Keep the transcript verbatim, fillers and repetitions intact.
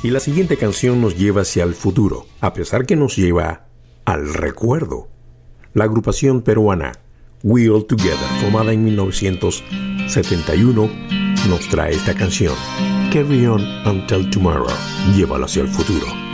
Y la siguiente canción nos lleva hacia el futuro, a pesar que nos lleva al recuerdo. La agrupación peruana We All Together, formada en mil novecientos setenta y uno, nos trae esta canción, Carry On Until Tomorrow, llévala hacia el futuro.